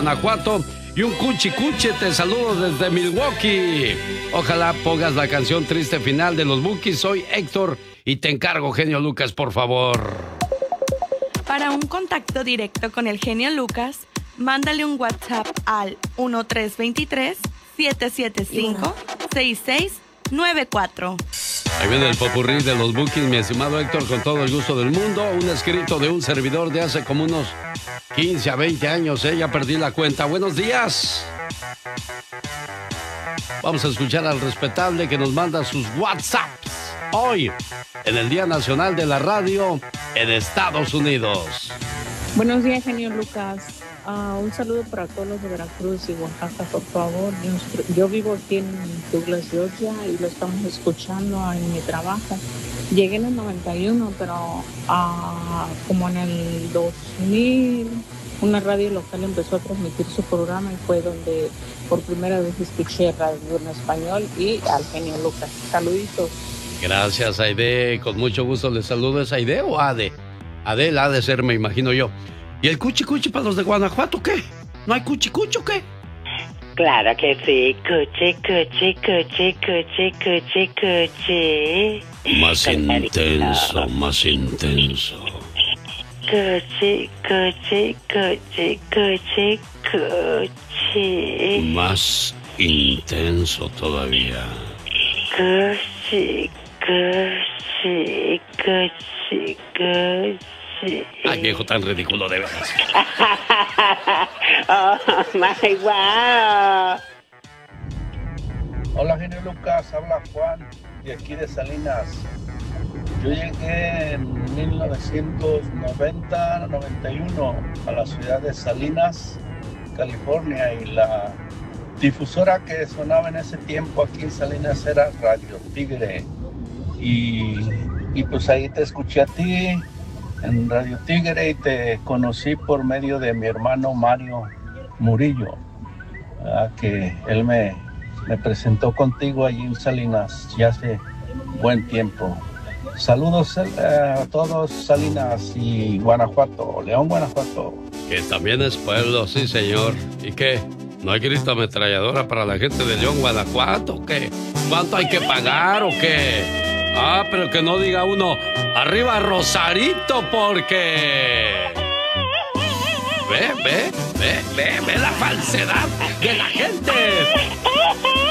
Guanajuato. Y un cuchicuche te saludo desde Milwaukee. Ojalá pongas la canción triste final de los Bukis. Soy Héctor y te encargo, genio Lucas, por favor. Para un contacto directo con el genio Lucas, mándale un WhatsApp al 1323-775-6694. Ahí viene el popurrí de los Bukis, mi estimado Héctor, con todo el gusto del mundo. Un escrito de un servidor de hace como unos 15 a 20 años, ya perdí la cuenta. Buenos días. Vamos a escuchar al respetable que nos manda sus WhatsApps hoy, en el Día Nacional de la Radio en Estados Unidos. Buenos días, genio Lucas. Un saludo para todos los de Veracruz y Oaxaca, por favor. Yo vivo aquí en Douglas, Georgia, y lo estamos escuchando en mi trabajo. Llegué en el 91, pero como en el 2000, una radio local empezó a transmitir su programa y fue donde por primera vez escuché radio en español y al genio Lucas. Saluditos. Gracias, Aide. Con mucho gusto les saludo. ¿Es Aide o Ade? Ade ha de ser, me imagino yo. ¿Y el cuchi para los de Guanajuato qué? ¿No hay cuchi o qué? Claro que sí, cuchi. Más intenso, más intenso. Cuchi. Más intenso todavía. Cuchi. Ay, viejo tan ridículo, de veras. Oh, my wow. Hola, genio Lucas, habla Juan, de aquí de Salinas. Yo llegué en 1990-91 a la ciudad de Salinas, California, y la difusora que sonaba en ese tiempo aquí en Salinas era Radio Tigre. Y pues ahí te escuché a ti en Radio Tigre y te conocí por medio de mi hermano Mario Murillo, que él me presentó contigo allí en Salinas ya hace buen tiempo. Saludos a todos, Salinas y Guanajuato, León, Guanajuato. Que también es pueblo, sí, señor. ¿Y qué? ¿No hay grito ametralladora para la gente de León, Guanajuato o qué? ¿Cuánto hay que pagar o qué? Pero que no diga uno, arriba Rosarito, porque... Ve la falsedad de la gente.